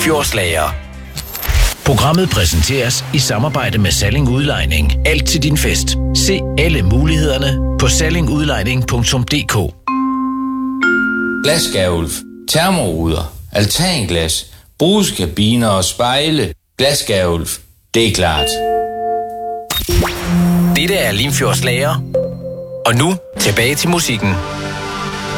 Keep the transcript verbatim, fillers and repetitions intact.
Limfjordslager. Programmet præsenteres i samarbejde med Salling Udlejning. Alt til din fest. Se alle mulighederne på salling udlejning punktum d k. Glasskærulf, termoruder, altanglas, brugskabiner og spejle. Glasskærulf, det er klart. Dette er Limfjordslager. Og nu tilbage til musikken.